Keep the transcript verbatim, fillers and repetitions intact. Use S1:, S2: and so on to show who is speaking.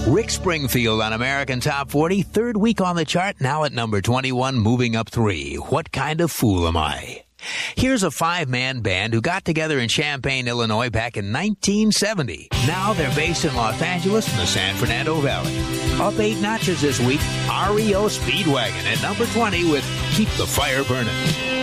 S1: Rick Springfield on American Top forty, third week on the chart, now at number twenty-one, moving up three. What kind of fool am I? Here's a five-man band who got together in Champaign, Illinois back in nineteen seventy. Now they're based in Los Angeles in the San Fernando Valley. Up eight notches this week, R E O Speedwagon at number twenty with Keep the Fire Burning.